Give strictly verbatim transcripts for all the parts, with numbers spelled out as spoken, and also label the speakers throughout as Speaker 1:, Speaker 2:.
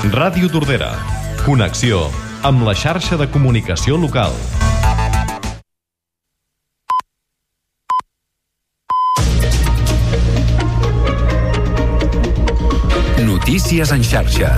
Speaker 1: Ràdio Tordera. Connexió amb la xarxa de comunicació local.
Speaker 2: Notícies en xarxa.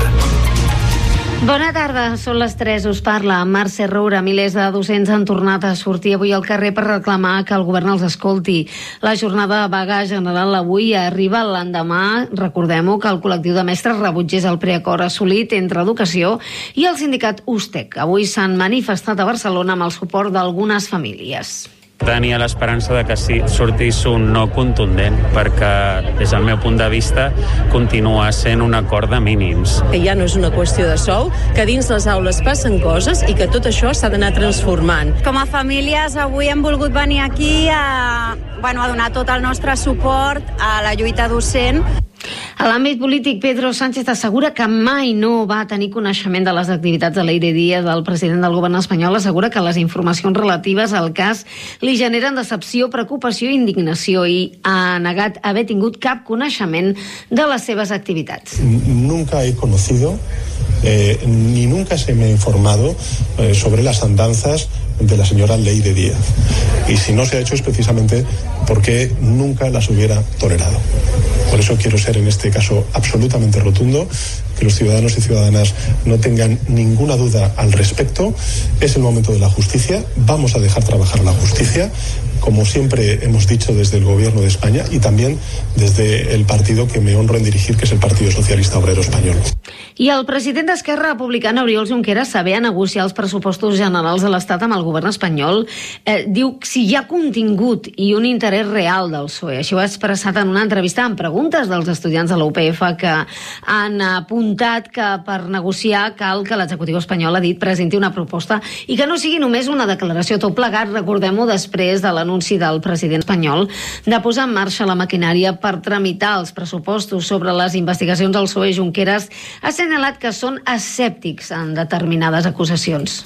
Speaker 3: Bona tarda, són les tres, us parla Mercè Roura. Milers de docents han tornat a sortir avui al carrer per reclamar que el govern els escolti. La jornada de vaga general avui arriba l'endemà, recordem-ho, que el col·lectiu de mestres rebutgés el preacord assolit entre Educació i el sindicat USTEC. Avui s'han manifestat a Barcelona amb el suport d'algunes famílies.
Speaker 4: Tenia l'esperança de que sí, sortís un no contundent, perquè des del meu punt de vista continua sent un acord de mínims.
Speaker 5: Que ja no és una qüestió de sou, que dins les aules passen coses i que tot això s'ha d'anar transformant.
Speaker 6: Com a famílies avui hem volgut venir aquí a, bueno, a donar tot el nostre suport a la lluita docent.
Speaker 3: A l'àmbit polític, Pedro Sánchez assegura que mai no va tenir coneixement de les activitats de l'Eire Díaz. El president del govern espanyol assegura que les informacions relatives al cas li generen decepció, preocupació i indignació i ha negat haver tingut cap coneixement de les seves activitats.
Speaker 7: Nunca he conocido eh, ni nunca se me ha informado eh, sobre las andanzas de la señora Leire Díaz. Y si no se ha hecho es precisamente porque nunca las hubiera tolerado. Por eso quiero ser en este caso absolutamente rotundo, que los ciudadanos y ciudadanas no tengan ninguna duda al respecto. Es el momento de la justicia, vamos a dejar trabajar la justicia, como siempre hemos dicho desde el Gobierno de España y también desde el partido que me honro en dirigir, que es el Partido Socialista Obrero Español.
Speaker 3: I el president d'Esquerra Republicana, Oriol Junqueras, saber a negociar els pressupostos generals de l'Estat amb el govern espanyol, eh, diu si hi ha contingut i un interès real del P S O E. Això ho ha expressat en una entrevista amb preguntes dels estudiants de la U P F que han apuntat que per negociar cal que l'executiu espanyol, ha dit, presenti una proposta i que no sigui només una declaració. Tot plegat, recordem-ho, després de l'anunci del president espanyol de posar en marxa la maquinària per tramitar els pressupostos. Sobre les investigacions del P S O E, Junqueras ha assenyalat que són escèptics en determinades acusacions.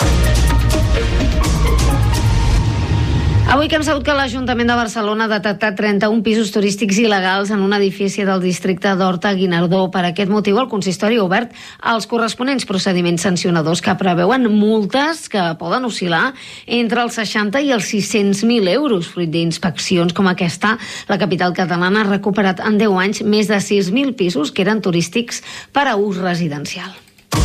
Speaker 3: Avui que hem sabut que l'Ajuntament de Barcelona ha detectat trenta-un pisos turístics il·legals en un edifici del districte d'Horta-Guinardó. Per aquest motiu, el consistori ha obert els corresponents procediments sancionadors que preveuen multes que poden oscil·lar entre els seixanta i els sis-cents mil euros. Fruit d'inspeccions com aquesta, la capital catalana ha recuperat en deu anys més de sis mil pisos que eren turístics per a ús residencial.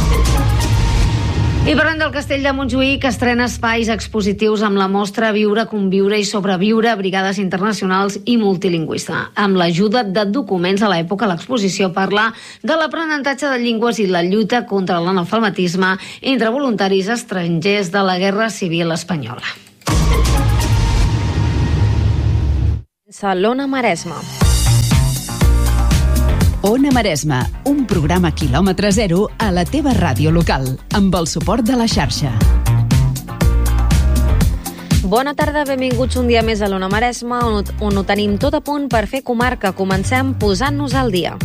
Speaker 3: I parlem del Castell de Montjuïc, que estrena espais expositius amb la mostra Viure, conviure i sobreviure, brigades internacionals i multilingüista. Amb l'ajuda de documents a l'època, l'exposició parla de l'aprenentatge de llengües i la lluita contra l'analfabetisme entre voluntaris estrangers de la Guerra Civil Espanyola.
Speaker 8: L'Ona Maresma.
Speaker 9: Ona Maresma, un programa quilòmetre zero a la teva ràdio local, amb el suport de la xarxa.
Speaker 8: Bona tarda, benvinguts un dia més a l'Ona Maresma, on, on ho tenim tot a punt per fer comarca. Comencem posant-nos al dia.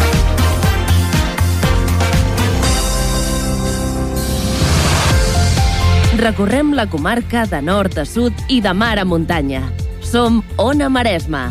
Speaker 10: Recorrem la comarca de nord a sud i de mar a muntanya. Som Ona Maresma.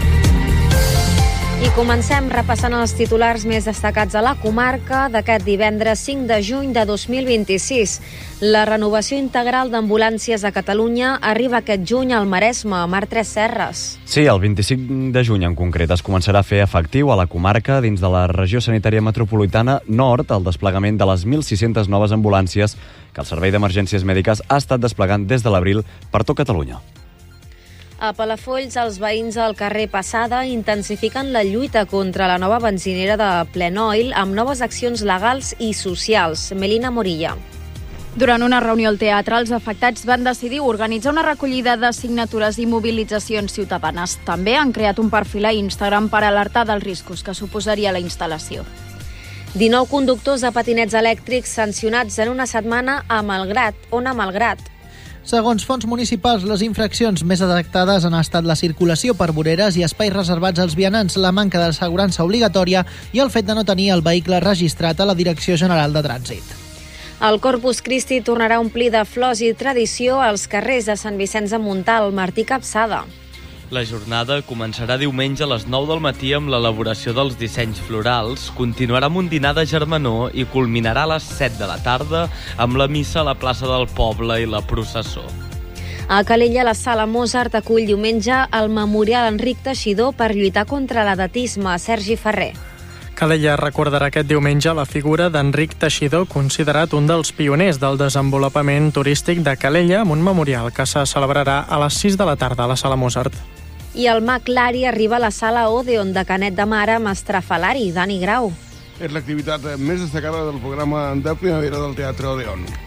Speaker 8: I comencem repassant els titulars més destacats a la comarca d'aquest divendres cinc de juny de dos mil vint-i-sis. La renovació integral d'ambulàncies a Catalunya arriba aquest juny al Maresme, a Mar Tres Serres.
Speaker 11: Sí, el vint-i-cinc de juny en concret es començarà a fer efectiu a la comarca dins de la regió sanitària metropolitana nord el desplegament de les mil sis-centes noves ambulàncies que el Servei d'Emergències Mèdiques ha estat desplegant des de l'abril per tot Catalunya.
Speaker 8: A Palafolls, els veïns al carrer Passada intensifiquen la lluita contra la nova benzinera de Plenoil amb noves accions legals i socials. Melina Morilla.
Speaker 12: Durant una reunió al teatre, els afectats van decidir organitzar una recollida de signatures i mobilitzacions ciutadanes. També han creat un perfil a Instagram per alertar dels riscos que suposaria la instal·lació.
Speaker 8: dinou conductors de patinets elèctrics sancionats en una setmana a Malgrat. On a Malgrat?
Speaker 13: Segons fonts municipals, les infraccions més detectades han estat la circulació per voreres i espais reservats als vianants, la manca d'assegurança obligatòria i el fet de no tenir el vehicle registrat a la Direcció General de Trànsit.
Speaker 8: El Corpus Christi tornarà a omplir de flors i tradició als carrers de Sant Vicenç de Montalt. Martí Capçada.
Speaker 14: La jornada començarà diumenge a les nou del matí amb l'elaboració dels dissenys florals, continuarà amb un dinar de germanor i culminarà a les set de la tarda amb la missa a la plaça del poble i la processó.
Speaker 8: A Calella, la Sala Mozart acull diumenge el Memorial Enric Teixidor per lluitar contra l'edatisme. Sergi Ferrer.
Speaker 15: Calella recordarà aquest diumenge la figura d'Enric Teixidor, considerat un dels pioners del desenvolupament turístic de Calella, amb un memorial que se celebrarà a les sis de la tarda a la Sala Mozart.
Speaker 8: I el Mag Lari arriba a la Sala Odeon de Canet de Mar amb Estrafalari. Dani Grau.
Speaker 16: És l'activitat més destacada del programa de primavera del Teatre Odeon.